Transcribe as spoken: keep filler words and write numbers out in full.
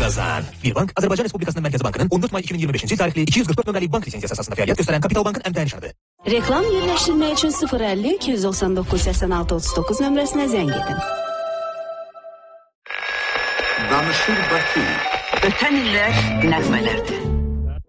Ramazan. Bir bank Azərbaycan Respublikasının Mərkəzi Bankının on dörd may iki min iyirmi beşinci il tarixli iki yüz qırx dörd nömrəli bank lisenziyası əsasında fəaliyyət göstərən Kapital Bankın əmtəyə nişanıdır. Reklam yerləşdirmək üçün sıfır əlli iki yüz doxsan doqquz səksən altı otuz doqquz nömrəsinə zəng edin. Danışır Bakı. Ötən illər nəğmələrdir.